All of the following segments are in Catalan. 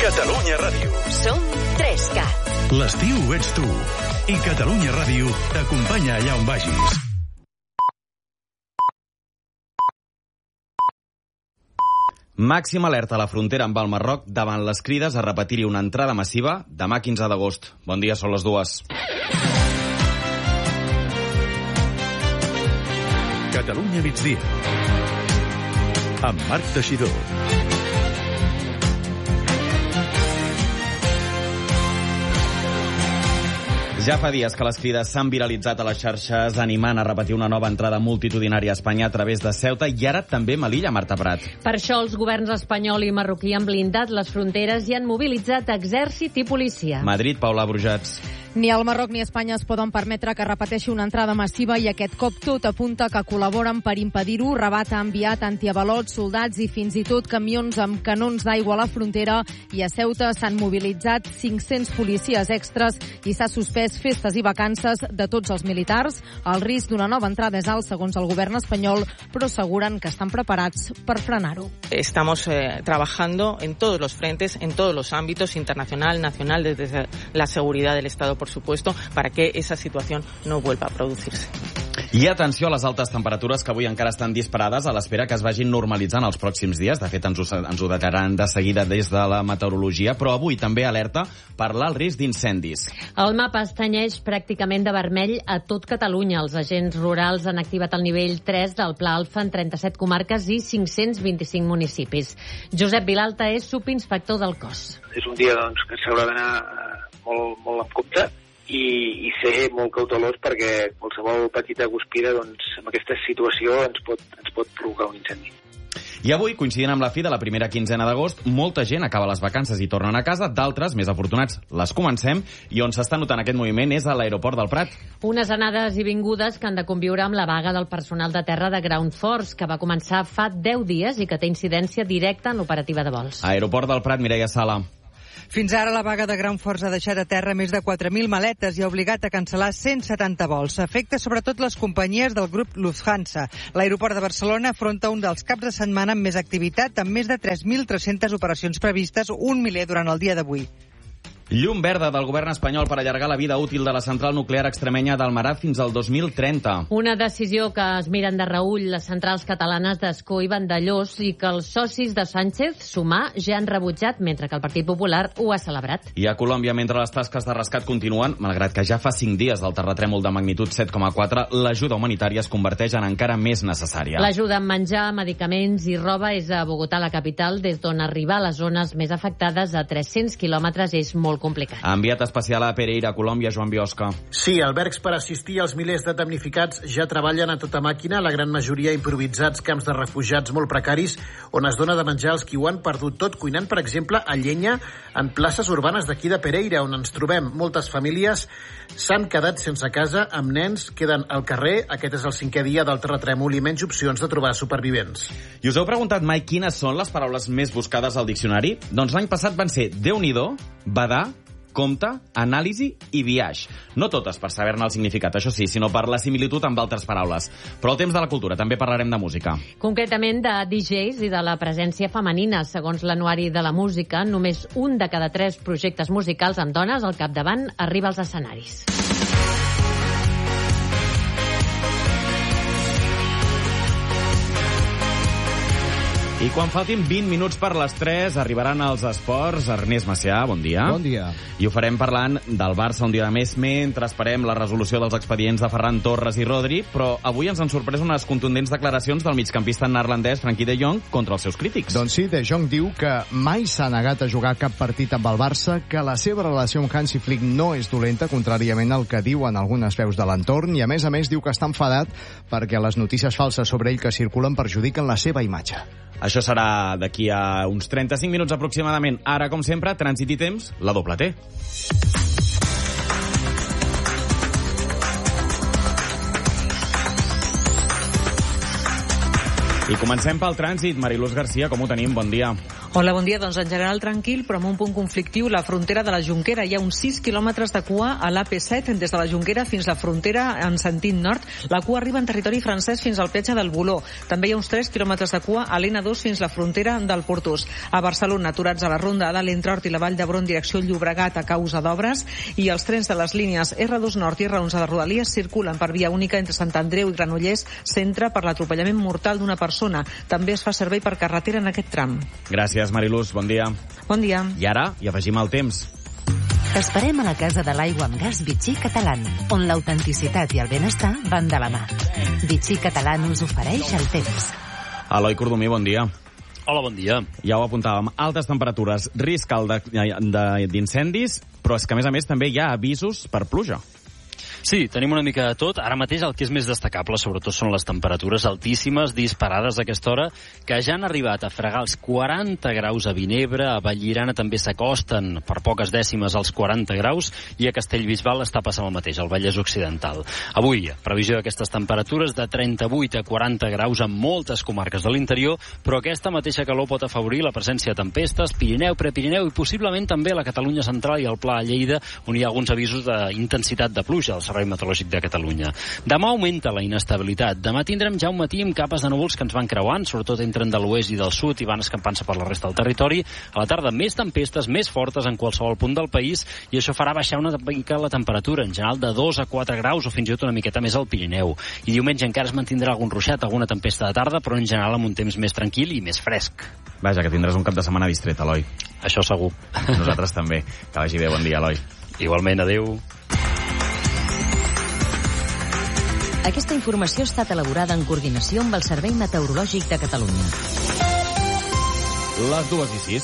Catalunya Ràdio. Som 3CAT. L'estiu ets tu. I Catalunya Ràdio t'acompanya allà on vagis. Màxima alerta a la frontera amb el Marroc davant les crides a repetir-hi una entrada massiva demà 15 d'agost. Bon dia, són les 2. Catalunya migdia. Amb Marc Teixidor. Ja fa dies que les crides s'han viralitzat a les xarxes animant a repetir una nova entrada multitudinària a Espanya a través de Ceuta i ara també Melilla, Marta Prat. Per això els governs espanyol i marroquí han blindat les fronteres i han mobilitzat exèrcit i policia. Madrid, Paula Brujats. Ni el Marroc ni Espanya es poden permetre que repeteixi una entrada massiva i aquest cop tot apunta que col·laboren per impedir-ho. Rabat ha enviat antiavalots, soldats i fins i tot camions amb canons d'aigua a la frontera i a Ceuta s'han mobilitzat 500 policies extres i s'ha suspès festes i vacances de tots els militars. El risc d'una nova entrada és alt, segons el govern espanyol, però asseguren que estan preparats per frenar-ho. Estamos trabajando en todos los frentes, en todos los ámbitos, internacional, nacional, desde la seguridad del Estado, por supuesto, para que esa situación no vuelva a producirse. I atenció a les altes temperatures que avui encara estan disparades a l'espera que es vagin normalitzant els pròxims dies. De fet, ens ho detallaran de seguida des de la meteorologia, però avui també alerta per l'alt risc d'incendis. El mapa es tenyeix pràcticament de vermell a tot Catalunya. Els agents rurals han activat el nivell 3 del Pla Alfa en 37 comarques i 525 municipis. Josep Vilalta és subinspector del cos. És un dia doncs, que s'haurà d'anar molt amb compte i ser molt cautelós perquè qualsevol petita guspira doncs, en aquesta situació ens pot provocar un incendi. I avui, coincidint amb la fi de la primera quinzena d'agost, molta gent acaba les vacances i tornen a casa, d'altres, més afortunats, les comencem, i on s'està notant aquest moviment és a l'aeroport del Prat. Unes anades i vingudes que han de conviure amb la vaga del personal de terra de Ground Force, que va començar fa 10 dies i que té incidència directa en l'operativa de vols. Aeroport del Prat, Mireia Sala. Fins ara la vaga de Ground Force ha deixat a terra més de 4.000 maletes i ha obligat a cancel·lar 170 vols. Afecta sobretot les companyies del grup Lufthansa. L'aeroport de Barcelona afronta un dels caps de setmana amb més activitat, amb més de 3.300 operacions previstes, un miler durant el dia d'avui. Llum verda del govern espanyol per allargar la vida útil de la central nuclear extremenya d'Almerar fins al 2030. Una decisió que es miren de reüll les centrals catalanes d'Ascó i Vandellós i que els socis de Sánchez, Sumar, ja han rebutjat, mentre que el Partit Popular ho ha celebrat. I a Colòmbia, mentre les tasques de rescat continuen, malgrat que ja fa 5 dies del terratrèmol de magnitud 7,4, l'ajuda humanitària es converteix en encara més necessària. L'ajuda amb menjar, medicaments i roba és a Bogotà, la capital, des d'on arribar a les zones més afectades a 300 quilòmetres és molt complicat. Enviat especial a Pereira, Colòmbia, Joan Biosca. Sí, albergs per assistir als milers de damnificats ja treballen a tota màquina, la gran majoria improvisats camps de refugiats molt precaris, on es dona de menjar als qui ho han perdut tot, cuinant, per exemple, a llenya en places urbanes d'aquí de Pereira, on ens trobem. Moltes famílies s'han quedat sense casa, amb nens, queden al carrer. Aquest és el 5è dia del terratrèmol i menys opcions de trobar supervivents. I us heu preguntat mai quines són les paraules més buscades al diccionari? Doncs l'any passat van ser Déu-n'hi-do, badar, compte, anàlisi i biaix. No totes per saber-ne el significat, això sí, sinó per la similitud amb altres paraules. Però al temps de la cultura també parlarem de música. Concretament de DJs i de la presència femenina. Segons l'Anuari de la Música, només un de cada 3 projectes musicals amb dones al capdavant arriba als escenaris. I quan faltin 20 minuts per les 3 arribaran els esports. Ernest Macià, bon dia. Bon dia. I ho farem parlant del Barça un dia de més mentre esperem la resolució dels expedients de Ferran Torres i Rodri, però avui ens han sorprès unes contundents declaracions del migcampista neerlandès Frenkie de Jong contra els seus crítics. Doncs sí, de Jong diu que mai s'ha negat a jugar cap partit amb el Barça, que la seva relació amb Hansi Flick no és dolenta, contràriament al que diuen algunes veus de l'entorn, i a més diu que està enfadat perquè les notícies falses sobre ell que circulen perjudiquen la seva imatge. Això serà d'aquí a uns 35 minuts aproximadament. Ara, com sempre, trànsit i temps, la doble T. I comencem pel trànsit. Mariluz Garcia, com ho tenim? Bon dia. Hola, bon dia. Doncs en general tranquil, però amb un punt conflictiu, la frontera de la Jonquera. Hi ha uns 6 quilòmetres de cua a l'AP7, des de la Jonquera fins a la frontera en sentit nord. La cua arriba en territori francès fins al peatge del Voló. També hi ha uns 3 quilòmetres de cua a l'N2 fins a la frontera del Portús. A Barcelona, aturats a la ronda de l'Entre-Hort i la Vall d'Hebron, direcció Llobregat, a causa d'obres, i els trens de les línies R2 Nord i R11 de Rodalies circulen per via única entre Sant Andreu i Granollers, centre per l'atropellament mortal d'una persona. També es fa servei per carretera en aquest tram. Gràcies, Mariluz. Bon dia. Bon dia. I ara hi afegim el temps. T'esperem a la Casa de l'Aigua amb Gas Vichy Catalán, on l'autenticitat i el benestar van de la mà. Vichy Catalán us ofereix el temps. Eloi Cordomí, bon dia. Hola, bon dia. Ja ho apuntàvem, altes temperatures, risc alt d'incendis, però és que a més també hi ha avisos per pluja. Sí, tenim una mica de tot. Ara mateix el que és més destacable, sobretot, són les temperatures altíssimes, disparades a aquesta hora, que ja han arribat a fregar els 40 graus a Vinebre, a Vallirana també s'acosten per poques dècimes als 40 graus, i a Castellbisbal està passant el mateix, al Vallès Occidental. Avui, previsió d'aquestes temperatures de 38 a 40 graus en moltes comarques de l'interior, però aquesta mateixa calor pot afavorir la presència de tempestes, Pirineu, Prepirineu i possiblement també a la Catalunya central i al Pla de Lleida, on hi ha alguns avisos d'intensitat de pluja, al Servei Meteorològic de Catalunya. Demà augmenta la inestabilitat. Demà tindrem ja un matí amb capes de núvols que ens van creuant, sobretot entren de l'oest i del sud i van escampant-se per la resta del territori. A la tarda més tempestes, més fortes en qualsevol punt del país, i això farà baixar una mica la temperatura, en general de 2 a 4 graus o fins i tot una miqueta més al Pirineu. I diumenge encara es mantindrà algun ruixat, alguna tempesta de tarda, però en general amb un temps més tranquil i més fresc. Vaja, que tindràs un cap de setmana distret, Eloi. Això segur. Nosaltres també. Que vagi bé. Bon dia, Eloi. Igualment, adeu. Aquesta informació ha estat elaborada en coordinació amb el Servei Meteorològic de Catalunya. Les 2:06.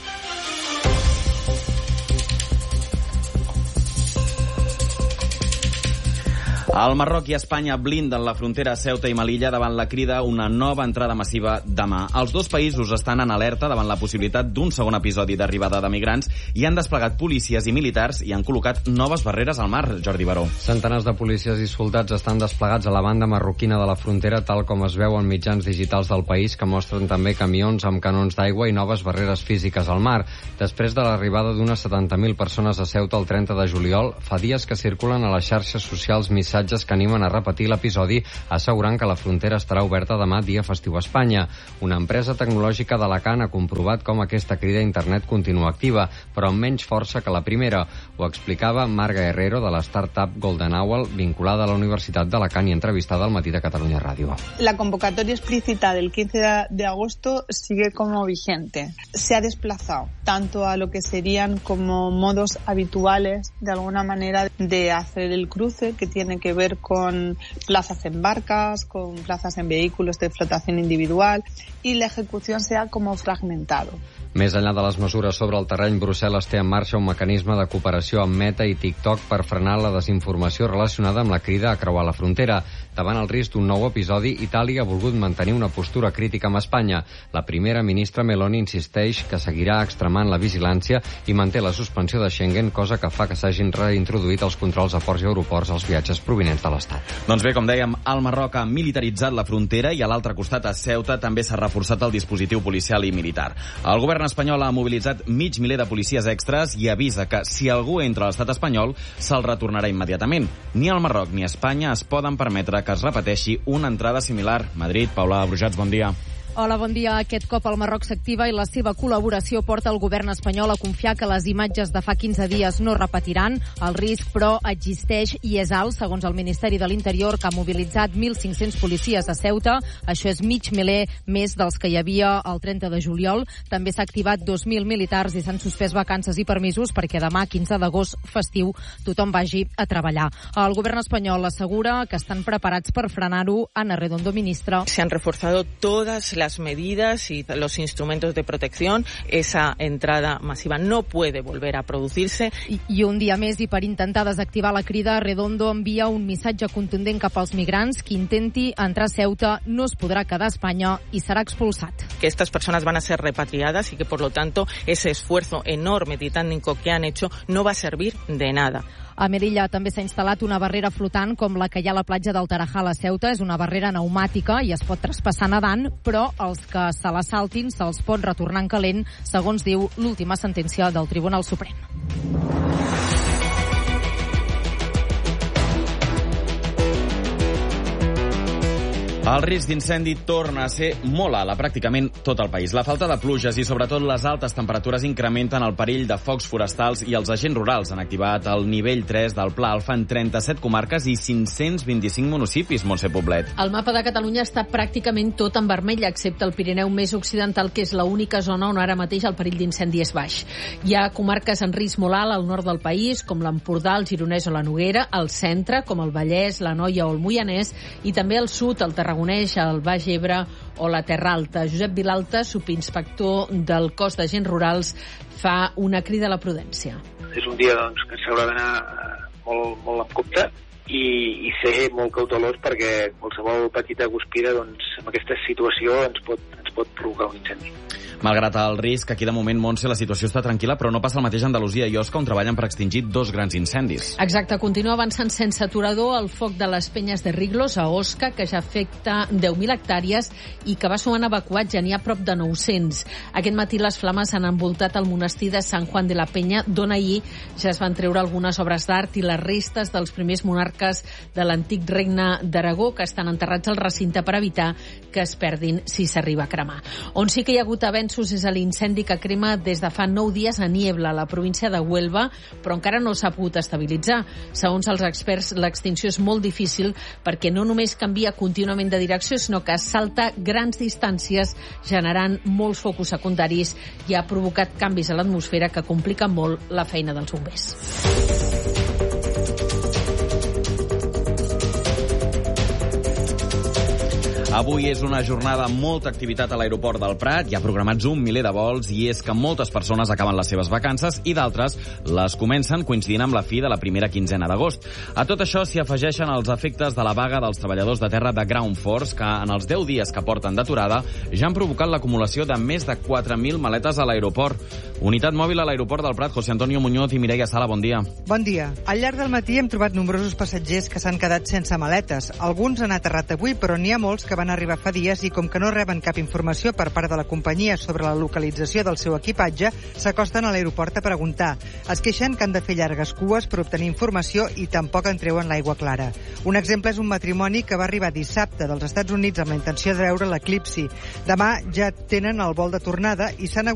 El Marroc i Espanya blinden la frontera a Ceuta i Melilla davant la crida una nova entrada massiva demà. Els dos països estan en alerta davant la possibilitat d'un segon episodi d'arribada de migrants i han desplegat policies i militars i han col·locat noves barreres al mar. Jordi Baró. Centenars de policies i soldats estan desplegats a la banda marroquina de la frontera, tal com es veu en mitjans digitals del país, que mostren també camions amb canons d'aigua i noves barreres físiques al mar. Després de l'arribada d'unes 70.000 persones a Ceuta el 30 de juliol, fa dies que circulen a les xarxes socials missatges que animen a repetir l'episodi, assegurant que la frontera estarà oberta demà, dia festiu a Espanya. Una empresa tecnològica d'Alacant ha comprovat com aquesta crida a internet continua activa, però amb menys força que la primera. Ho explicava Marga Herrero, de la startup Golden Owl, vinculada a la Universitat d'Alacant i entrevistada al Matí de Catalunya Ràdio. La convocatoria explícita del 15 de agosto sigue como vigente. Se ha desplazado tanto a lo que serían como modos habituales, de alguna manera, de hacer el cruce, que tiene que ver con plazas en barcas, con plazas en vehículos de flotación individual, y la ejecución se ha como fragmentado. Més enllà de les mesures sobre el terreny, Brussel·les té en marxa un mecanisme de cooperació amb Meta i TikTok per frenar la desinformació relacionada amb la crida a creuar la frontera. Davant el risc d'un nou episodi, Itàlia ha volgut mantenir una postura crítica amb Espanya. La primera ministra Meloni insisteix que seguirà extremant la vigilància i manté la suspensió de Schengen, cosa que fa que s'hagin reintroduït els controls a ports i aeroports als viatges provinents de l'Estat. Doncs bé, com dèiem, el Marroc ha militaritzat la frontera i a l'altre costat, a Ceuta, també s'ha reforçat el dispositiu policial i militar. El govern espanyol ha mobilitzat 500 miler de policies extras i avisa que si algú entra a l'estat espanyol se'l retornarà immediatament. Ni el Marroc ni Espanya es poden permetre que es repeteixi una entrada similar. Madrid, Paula Brujats, bon dia. Hola, bon dia. Aquest cop el Marroc s'activa i la seva col·laboració porta el govern espanyol a confiar que les imatges de fa 15 dies no repetiran. El risc, però, existeix i és alt, segons el Ministeri de l'Interior, que ha mobilitzat 1.500 policies a Ceuta. Això és 500 més dels que hi havia el 30 de juliol. També s'ha activat 2.000 militars i s'han suspès vacances i permisos perquè demà, 15 d'agost, festiu, tothom vagi a treballar. El govern espanyol assegura que estan preparats per frenar-ho. Ana Redondo, ministra. Se han reforzado todas las medidas y los instrumentos de protección. Esa entrada masiva no puede volver a producirse. I un dia més, i per intentar desactivar la crida, Redondo envia un missatge contundent cap als migrants. Qui intenti entrar a Ceuta no es podrà quedar a Espanya i serà expulsat. Que estas personas van a ser repatriadas y que, por lo tanto, ese esfuerzo enorme, titánico que han hecho no va a servir de nada. A Melilla també s'ha instal·lat una barrera flotant com la que hi ha a la platja del Tarajal a Ceuta. És una barrera pneumàtica i es pot traspassar nedant, però els que se la saltin se'ls pot retornar en calent, segons diu l'última sentència del Tribunal Suprem. El risc d'incendi torna a ser molt alt a pràcticament tot el país. La falta de pluges i sobretot les altes temperatures incrementen el perill de focs forestals i els agents rurals han activat el nivell 3 del Pla Alfa en 37 comarques i 525 municipis, Montse Poblet. El mapa de Catalunya està pràcticament tot en vermell, excepte el Pirineu més occidental, que és l'única zona on ara mateix el perill d'incendi és baix. Hi ha comarques en risc molt alt al nord del país, com l'Empordà, el Gironès o la Noguera, al centre, com el Vallès, l'Anoia o el Moianès, i també al sud, el Tarragona, el Baix Ebre o la Terra Alta. Josep Vilalta, subinspector del cos d'agents rurals, fa una crida a la prudència. És un dia que s'haurà d'anar molt amb compte i ser molt cautelós perquè qualsevol petita guspira amb aquesta situació ens pot provocar un incendi. Malgrat el risc, aquí de moment, Montse, la situació està tranquil·la, però no passa el mateix a Andalusia i Osca, on treballen per extingir 2 grans incendis. Exacte, continua avançant sense aturador el foc de les Penyes de Riglos a Osca, que ja afecta 10.000 hectàrees i que va sumant evacuats, ja n'hi ha prop de 900. Aquest matí les flames han envoltat el monestir de Sant Juan de la Penya, d'on ahir ja es van treure algunes obres d'art i les restes dels primers monarques de l'antic regne d'Aragó, que estan enterrats al recinte per evitar que es perdin si s'arriba a cremar. On sí que hi ha hagut avenços és a l'incendi que crema des de fa 9 dies a Niebla, a la província de Huelva, però encara no s'ha pogut estabilitzar. Segons els experts, l'extinció és molt difícil perquè no només canvia contínuament de direcció, sinó que salta grans distàncies, generant molts focus secundaris i ha provocat canvis a l'atmosfera que compliquen molt la feina dels bombers. Avui és una jornada amb molta activitat a l'aeroport del Prat. Hi ha programats 1 miler de vols i és que moltes persones acaben les seves vacances i d'altres les comencen coincidint amb la fi de la primera quinzena d'agost. A tot això s'hi afegeixen els efectes de la vaga dels treballadors de terra de Ground Force, que en els 10 dies que porten d'aturada ja han provocat l'acumulació de més de 4.000 maletes a l'aeroport. Unitat mòbil a l'aeroport del Prat, José Antonio Muñoz i Mireia Sala, bon dia. Bon dia. Al llarg del matí hem trobat nombrosos passatgers que s'han quedat sense maletes. Alguns han aterrat avui, però n'hi ha molts que van arribar fa dies i com que no reben cap informació per part de la companyia sobre la localització del seu equipatge, s'acosten a l'aeroport a preguntar. Es queixen que han de fer llargues cues per obtenir informació i tampoc en treuen l'aigua clara. Un exemple és un matrimoni que va arribar dissabte dels Estats Units amb la intenció de veure l'eclipsi. Demà ja tenen el vol de tornada i s'han